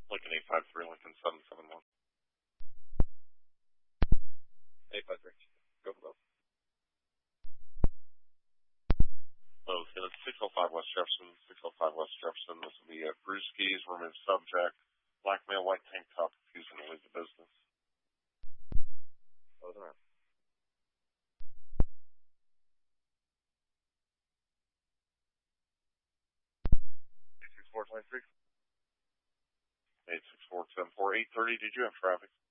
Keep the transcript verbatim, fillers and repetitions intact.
Lincoln eight five three, Lincoln seven seven one. eight five three. Go for both. Both. And it's six oh five West Jefferson, six oh five West Jefferson. This will be at Brewski's, remove subject, black male, white tank top, refusing to leave the business. Both around. eight six four two three. eight six four ten four eight thirty. Did you have traffic?